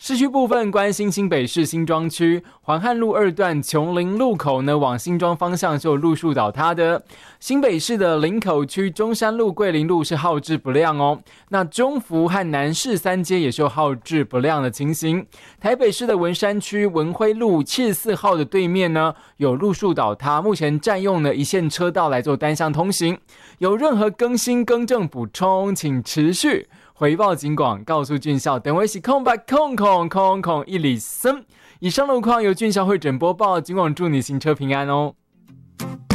市区部分关心新北市新庄区环汉路2段琼林路口呢，往新庄方向是有路树倒塌的。新北市的林口区中山路、桂林路是号志不亮哦。那中福和南市3街也是有号志不亮的情形。台北市的文山区文辉路74号的对面呢，有路树倒塌，目前占用了一线车道来做单向通行。有任何更新、更正、补充，请持续回报警广，告诉俊孝。等会是空白空一里森。以上路况由俊孝会诊播报，警广祝你行车平安哦。